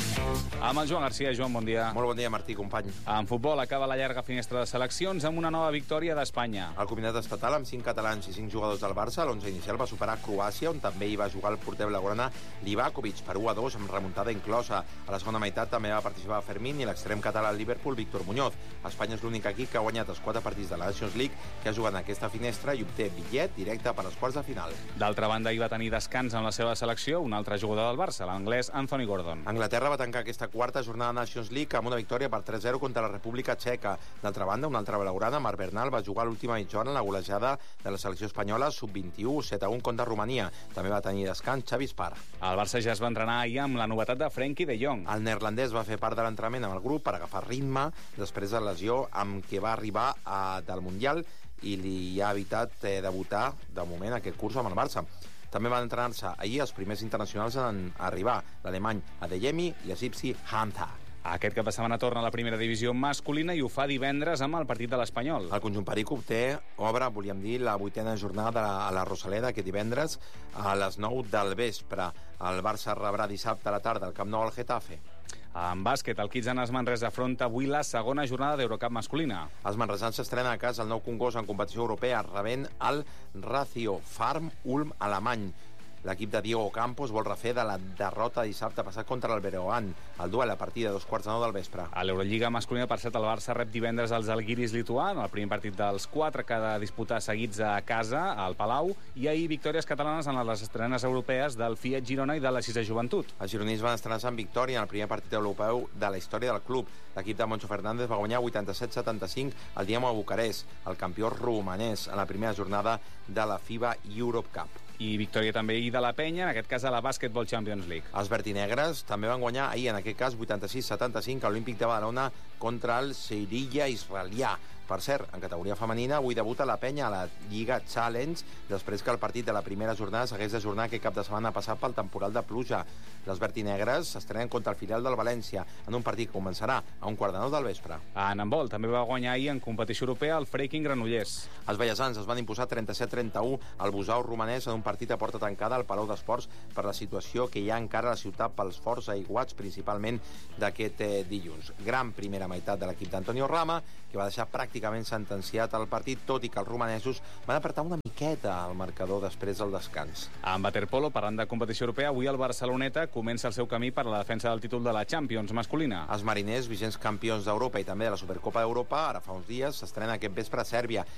Amb el Joan Garcia. Joan, bon dia. Molt bon dia, Martí, company. En futbol acaba la llarga finestra de seleccions amb una nova victòria d'Espanya. El combinat estatal, amb 5 catalans i 5 jugadors del Barça, l'11 inicial va superar Croàcia, on també hi va jugar el porter blaugrana Livakovic, per 1-2, amb remuntada inclosa. A la segona meitat també va participar Fermín i l'extrem català al Liverpool, Víctor Muñoz. Espanya és l'únic equip que ha guanyat els 4 partits de la Nations League que ha jugat en aquesta finestra i obté bitllet directe per als quarts de final. D'altra banda, hi va tenir descans en la seva selecció un altre jugador del Barça, l'anglès Anthony Gordon. Anglaterra va tancar aquesta quarta jornada de Nations League amb una victòria per 3-0 contra la República Txeca. D'altra banda, una altra blaugrana, Marc Bernal, va jugar l'última mitja hora en la golejada de la selecció espanyola sub-21, 7-1 contra Romania. També va tenir descans Xavi Espar. El Barça ja es va entrenar ahir amb la novetat de Frenkie de Jong. El neerlandès va fer part de l'entrenament amb el grup per agafar ritme després de la lesió amb què va arribar del Mundial i li ha evitat debutar de moment aquest curs amb el Barça. També van entrenar-se ahir els primers internacionals en arribar, l'alemany Adeyemi i l'egipci Hamza. Aquest cap de setmana torna a la primera divisió masculina i ho fa divendres amb el partit de l'Espanyol. El conjunt perico obre, volíem dir, la 8a jornada a la Rosaleda aquest divendres a les 9 del vespre. El Barça rebrà dissabte a la tarda al Camp Nou al Getafe. En bàsquet, el Kitsanas Manresa afronta avui la segona jornada d'Eurocup masculina. Els manresans s'estrena a casa el nou Congost en competició europea, rebent el Ratio Farm Ulm alemany. L'equip de Diego Campos vol refer de la derrota dissabte passat contra el Beroan. El duel a partir de 2:45 del vespre. A l'Eurolliga masculina, per cert, el Barça rep divendres els Algiris lituà, en el primer partit dels 4 que ha de disputar seguits a casa, al Palau, i ahir victòries catalanes en les estrenes europees del Fiat Girona i de la 6a Joventut. Els gironins van estrenar-se amb victòria en el primer partit europeu de la història del club. L'equip de Moncho Fernández va guanyar 87-75 al Dinamo Bucarest, el campió romanès, en la primera jornada de la FIBA Europe Cup. I victòria també ahir de la Penya, en aquest cas a la Basketball Champions League. Els vertinegres també van guanyar ahir, en aquest cas 86-75, a l'Olímpic de Badalona contra el Seirilla israelià. Per cert, en categoria femenina, avui debuta la Penya a la Lliga Challenge, després que el partit de la primera jornada s'hagués d'ajornar aquest cap de setmana passat pel temporal de pluja. Les vertinegres s'estrenen contra el filial del València, en un partit que començarà a 1:15 del vespre. En handbol també va guanyar ahir en competició europea el Freaking Granollers. Els bellesans es van imposar 37-31 al Busau romanès en un partit a porta tancada al Palau d'Esports per la situació que hi ha encara a la ciutat pels forts aiguats, principalment d'aquest dilluns. Gran primera meitat de l'equip d'Antonio Rama, que va deixar pràcticament sentenciat el partit, tot i que els romanesos van apretar una miqueta al marcador després del descans. En waterpolo, parlant de competició europea, avui el Barceloneta comença el seu camí per a la defensa del títol de la Champions masculina. Els mariners, vigents campions d'Europa i també de la Supercopa d'Europa, ara fa uns dies, s'estrena aquest vespre a Sèrbia.